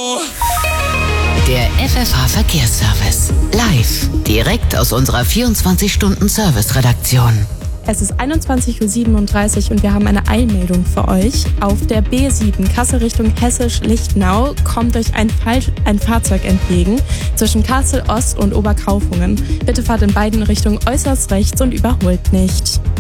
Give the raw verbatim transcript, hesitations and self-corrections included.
Der F F H-Verkehrsservice. Live. Direkt aus unserer vierundzwanzig-Stunden-Service-Redaktion. Es ist einundzwanzig Uhr siebenunddreißig und wir haben eine Eilmeldung für euch. Auf der B sieben, Kassel Richtung Hessisch-Lichtenau, kommt euch ein, Fall, ein Fahrzeug entgegen zwischen Kassel Ost und Oberkaufungen. Bitte fahrt in beiden Richtungen äußerst rechts und überholt nicht.